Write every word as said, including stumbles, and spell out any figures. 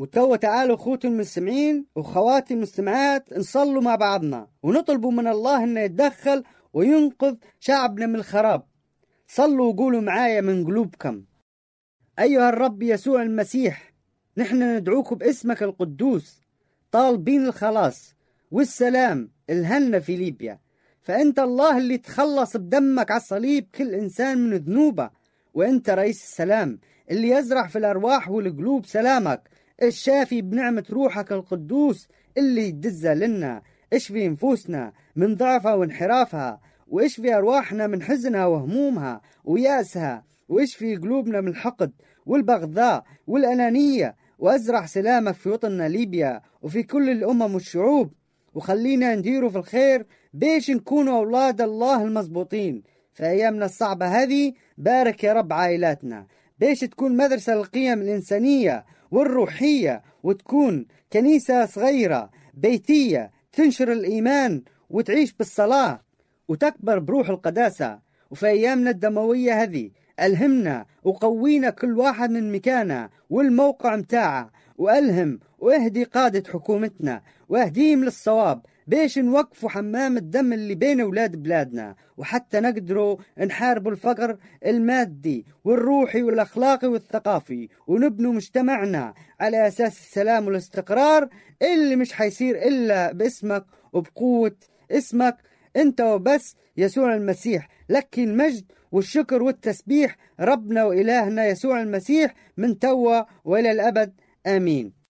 وتوا تعالوا أخوتي المستمعين وخواتي المستمعات نصلوا مع بعضنا ونطلبوا من الله أنه يتدخل وينقذ شعبنا من الخراب. صلوا وقولوا معايا من قلوبكم: أيها الرب يسوع المسيح، نحن ندعوك باسمك القدوس طالبين الخلاص والسلام الهنا في ليبيا، فأنت الله اللي تخلص بدمك على الصليب كل إنسان من ذنوبه، وأنت رئيس السلام اللي يزرع في الأرواح والقلوب سلامك الشافي بنعمة روحك القدوس اللي يدزها لنا. اشفي نفوسنا من ضعفها وانحرافها، واشفي أرواحنا من حزنها وهمومها ويأسها، واشفي قلوبنا من الحقد والبغضاء والأنانية، وأزرع سلامك في وطننا ليبيا وفي كل الأمم والشعوب، وخلينا نديروا في الخير بيش نكونوا أولاد الله المزبوطين في أيامنا الصعبة هذه. بارك يا رب عائلاتنا بيش تكون مدرسة للقيم الإنسانية والروحية، وتكون كنيسة صغيرة بيتية تنشر الإيمان وتعيش بالصلاة وتكبر بروح القداسة. وفي أيامنا الدموية هذه ألهمنا وقوينا كل واحد من مكانه والموقع متاعه، وألهم واهدي قادة حكومتنا واهديهم للصواب بيش نوقفوا حمام الدم اللي بين أولاد بلادنا، وحتى نقدروا نحاربوا الفقر المادي والروحي والأخلاقي والثقافي، ونبنوا مجتمعنا على أساس السلام والاستقرار اللي مش حيصير إلا باسمك وبقوة اسمك أنت وبس يسوع المسيح. لك المجد والشكر والتسبيح ربنا وإلهنا يسوع المسيح من توا وإلى الأبد، آمين.